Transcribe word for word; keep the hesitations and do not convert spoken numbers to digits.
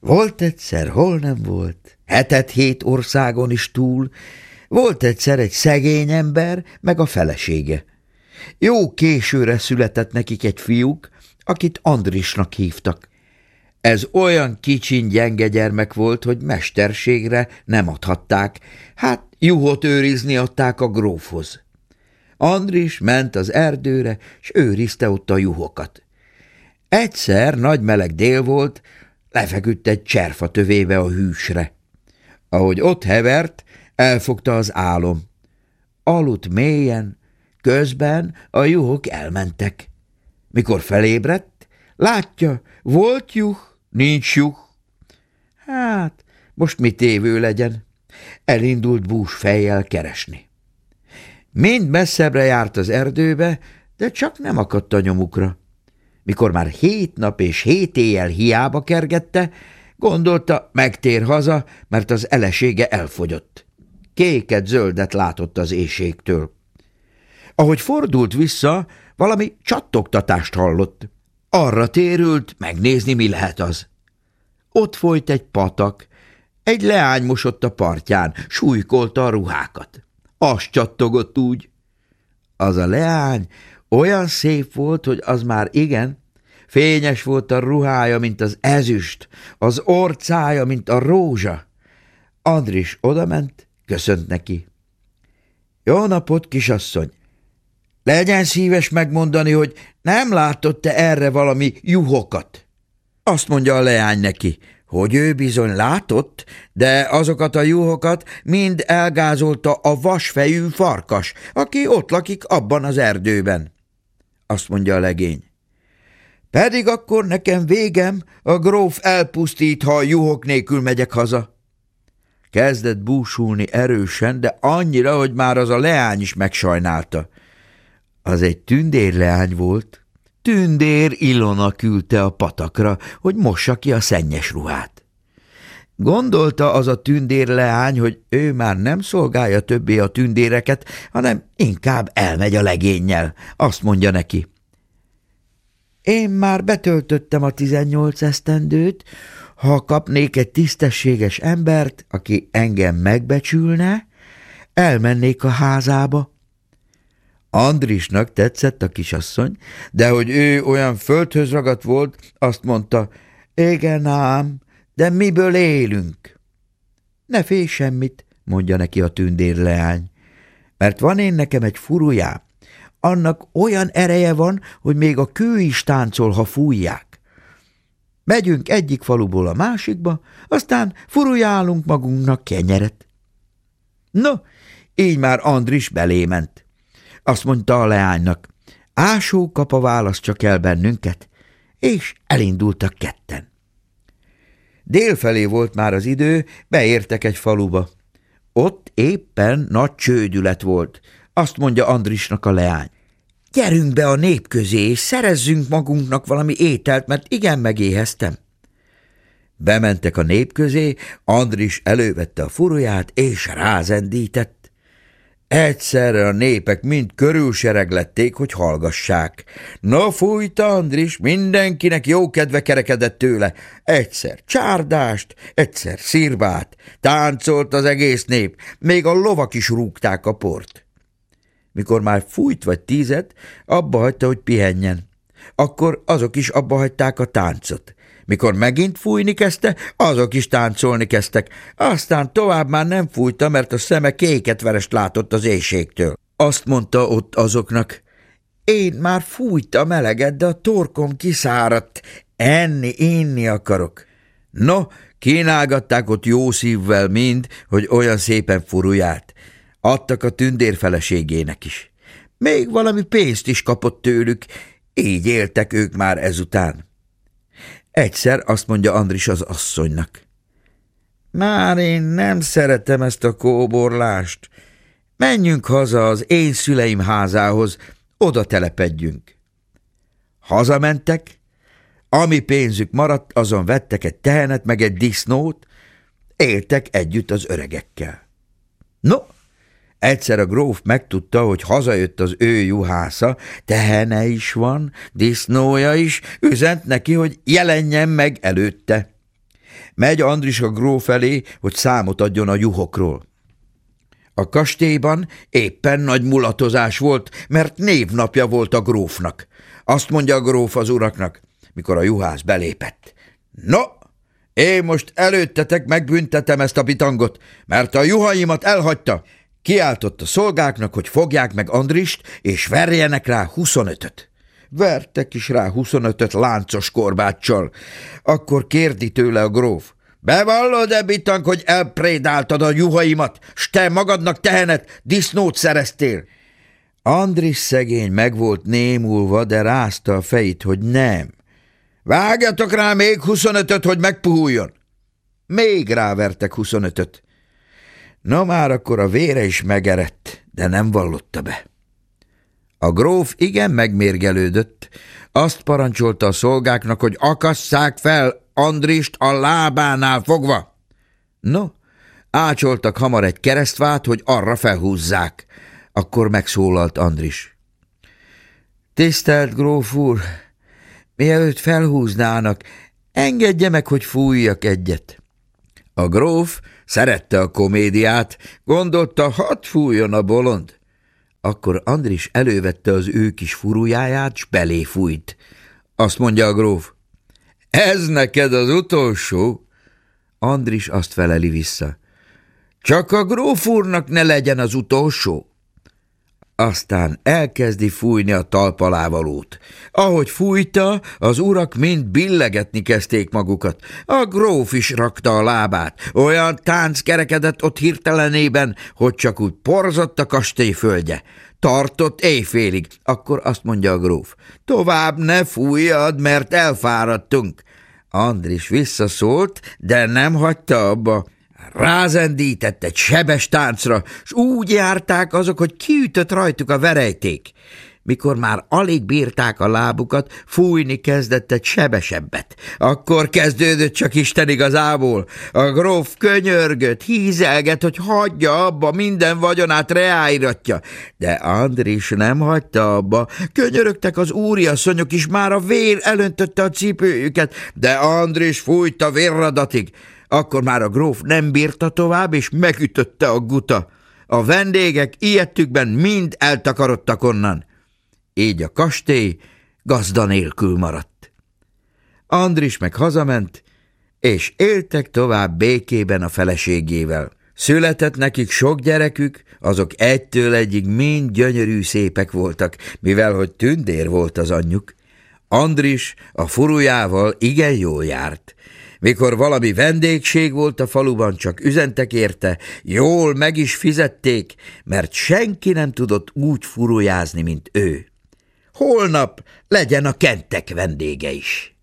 Volt egyszer, hol nem volt, hetet-hét országon is túl, volt egyszer egy szegény ember, meg a felesége. Jó későre született nekik egy fiúk, akit Andrisnak hívtak. Ez olyan kicsin gyenge gyermek volt, hogy mesterségre nem adhatták, hát juhot őrizni adták a grófhoz. Andris ment az erdőre, s őrizte ott a juhokat. Egyszer nagy meleg dél volt, lefeküdt egy cserfa tövébe a hűsre. Ahogy ott hevert, elfogta az álom. Aludt mélyen, közben a juhok elmentek. Mikor felébredt, látja, volt juh, nincs juh. Hát, most mi tévő legyen? Elindult bús fejjel keresni. Mind messzebbre járt az erdőbe, de csak nem akadt a nyomukra. Mikor már hét nap és hét éjjel hiába kergette, gondolta, megtér haza, mert az elesége elfogyott. Kéket-zöldet látott az éhségtől. Ahogy fordult vissza, valami csattogtatást hallott. Arra térült, megnézni, mi lehet az. Ott folyt egy patak, egy leány mosott a partján, súlykolta a ruhákat. Az csattogott úgy. Az a leány olyan szép volt, hogy az már igen, fényes volt a ruhája, mint az ezüst, az orcája, mint a rózsa. Andris odament, köszönt neki. Jó napot, kisasszony! Legyen szíves megmondani, hogy nem látott te erre valami juhokat. Azt mondja a leány neki, hogy ő bizony látott, de azokat a juhokat mind elgázolta a vasfejű farkas, aki ott lakik abban az erdőben. Azt mondja a legény. Pedig akkor nekem végem, a gróf elpusztít, ha a juhok nélkül megyek haza. Kezdett búsulni erősen, de annyira, hogy már az a leány is megsajnálta. Az egy tündérleány volt. Tündér Ilona küldte a patakra, hogy mossa ki a szennyes ruhát. Gondolta az a tündérleány, hogy ő már nem szolgálja többé a tündéreket, hanem inkább elmegy a legénnyel. Azt mondja neki. Én már betöltöttem a tizennyolc esztendőt, ha kapnék egy tisztességes embert, aki engem megbecsülne, elmennék a házába. Andrisnak tetszett a kisasszony, de hogy ő olyan földhöz ragadt volt, azt mondta, igen ám, de miből élünk? Ne félj semmit, mondja neki a tündérleány, mert van én nekem egy furujám, annak olyan ereje van, hogy még a kő is táncol, ha fújják. Megyünk egyik faluból a másikba, aztán furujálunk magunknak kenyeret. No, így már Andris belément. Azt mondta a leánynak, ásó kapa választ csak el bennünket, és elindultak ketten. Délfelé volt már az idő, beértek egy faluba. Ott éppen nagy csődület volt. Azt mondja Andrisnak a leány, gyerünk be a nép közé, és szerezzünk magunknak valami ételt, mert igen megéheztem. Bementek a nép közé, Andris elővette a furuját, és rázendített. Egyszerre a népek mind körülsereglették, hogy hallgassák. Na fújta Andris, mindenkinek jó kedve kerekedett tőle. Egyszer csárdást, egyszer szirvát, táncolt az egész nép, még a lovak is rúgták a port. Mikor már fújt vagy tízet, abba hagyta, hogy pihenjen. Akkor azok is abba hagyták a táncot. Mikor megint fújni kezdte, azok is táncolni kezdtek. Aztán tovább már nem fújta, mert a szeme kéket verest látott az éhségtől. Azt mondta ott azoknak, én már fújtam eleget, de a torkom kiszáradt. Enni, inni akarok. No, kínálgatták ott jó szívvel mind, hogy olyan szépen furujált. Adtak a tündér feleségének is. Még valami pénzt is kapott tőlük, így éltek ők már ezután. Egyszer azt mondja Andris az asszonynak. Már én nem szeretem ezt a kóborlást. Menjünk haza az én szüleim házához, oda telepedjünk. Hazamentek, ami pénzük maradt, azon vettek egy tehenet meg egy disznót, éltek együtt az öregekkel. No, egyszer a gróf megtudta, hogy hazajött az ő juhásza, tehene is van, disznója is, üzent neki, hogy jelenjen meg előtte. Megy Andris a gróf elé, hogy számot adjon a juhokról. A kastélyban éppen nagy mulatozás volt, mert névnapja volt a grófnak. Azt mondja a gróf az uraknak, mikor a juhász belépett. No, én most előttetek megbüntetem ezt a bitangot, mert a juhaimat elhagyta. Kiáltott a szolgáknak, hogy fogják meg Andrist, és verjenek rá huszonötöt. Vertek is rá huszonötöt láncos korbáccsal. Akkor kérdi tőle a gróf. Bevallod-e, bitang, hogy elprédáltad a juhaimat, s te magadnak tehenet, disznót szereztél? Andris szegény meg volt némulva, de rázta a fejét, hogy nem. Vágjatok rá még huszonötöt, hogy megpuhuljon. Még rávertek huszonötöt. Na már akkor a vére is megerett, de nem vallotta be. A gróf igen megmérgelődött, azt parancsolta a szolgáknak, hogy akasszák fel Andrist a lábánál fogva. No, ácsoltak hamar egy keresztvát, hogy arra felhúzzák. Akkor megszólalt Andris. Tisztelt gróf úr, mielőtt felhúznának, engedje meg, hogy fújjak egyet. A gróf szerette a komédiát, gondolta, hadd fújjon a bolond. Akkor Andris elővette az ő kis furujáját, s belé fújt. Azt mondja a gróf, ez neked az utolsó? Andris azt feleli vissza. Csak a gróf úrnak ne legyen az utolsó. Aztán elkezdi fújni a talpalávalót. Ahogy fújta, az urak mind billegetni kezdték magukat. A gróf is rakta a lábát. Olyan tánc kerekedett ott hirtelenében, hogy csak úgy porzott a kastély földje. Tartott éjfélig. Akkor azt mondja a gróf. Tovább ne fújjad, mert elfáradtunk. Andris visszaszólt, de nem hagyta abba. Rázendített egy sebes táncra, s úgy járták azok, hogy kiütött rajtuk a verejték. Mikor már alig bírták a lábukat, fújni kezdett egy sebesebbet. Akkor kezdődött csak Isten igazából. A gróf könyörgött, hízelgett, hogy hagyja abba, minden vagyonát reáiratja. De Andris nem hagyta abba. Könyörögtek az úriasszonyok is, már a vér elöntötte a cipőjüket, de Andris fújta vérradatig. Akkor már a gróf nem bírta tovább, és megütötte a guta. A vendégek ijedtükben mind eltakarodtak onnan. Így a kastély gazda nélkül maradt. Andris meg hazament, és éltek tovább békében a feleségével. Született nekik sok gyerekük, azok egytől egyig mind gyönyörű szépek voltak, mivel hogy tündér volt az anyjuk. Andris a furujával igen jól járt. Mikor valami vendégség volt a faluban, csak üzentek érte, jól meg is fizették, mert senki nem tudott úgy furujázni, mint ő. Holnap legyen a kentek vendége is.